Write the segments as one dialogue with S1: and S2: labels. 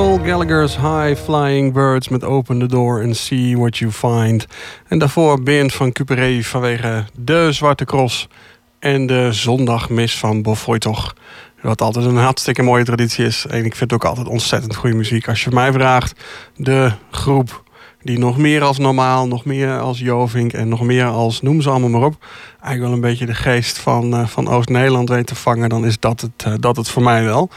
S1: Noel Gallagher's High Flying Birds met Open the Door and See What You Find. En daarvoor Bernd van Cuperé vanwege de Zwarte Cross en de zondagmis van Bob Voytog. Wat altijd een hartstikke mooie traditie is. En ik vind het ook altijd ontzettend goede muziek. Als je mij vraagt, de groep die nog meer als Normaal, nog meer als Jovink en nog meer als, noem ze allemaal maar op, eigenlijk wel een beetje de geest van Oost-Nederland weet te vangen, dan is dat het voor mij wel.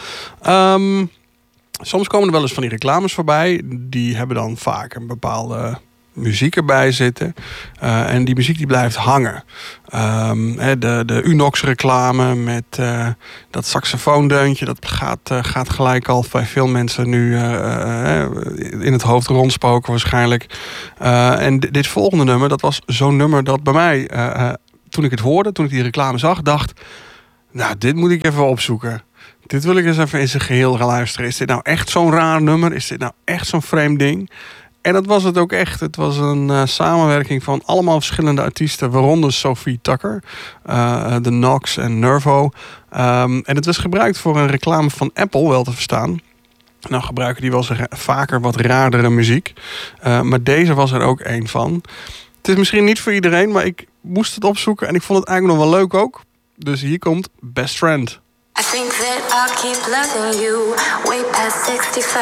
S1: Soms komen er wel eens van die reclames voorbij. Die hebben dan vaak een bepaalde muziek erbij zitten. En die muziek die blijft hangen. De Unox reclame met dat saxofoondeuntje. Dat gaat gelijk al bij veel mensen nu in het hoofd rondspoken waarschijnlijk. En dit volgende nummer, dat was zo'n nummer dat bij mij, toen ik het hoorde, toen ik die reclame zag, dacht, nou, dit moet ik even opzoeken. Dit wil ik eens even in zijn geheel gaan luisteren. Is dit nou echt zo'n raar nummer? Is dit nou echt zo'n vreemd ding? En dat was het ook echt. Het was een samenwerking van allemaal verschillende artiesten, waaronder Sophie Tucker, The Knox en Nervo. En het was gebruikt voor een reclame van Apple, wel te verstaan. Nou gebruiken die wel vaker wat raardere muziek. Maar deze was er ook één van. Het is misschien niet voor iedereen, maar ik moest het opzoeken en ik vond het eigenlijk nog wel leuk ook. Dus hier komt Best Friend.
S2: I think that I'll keep loving you way past 65.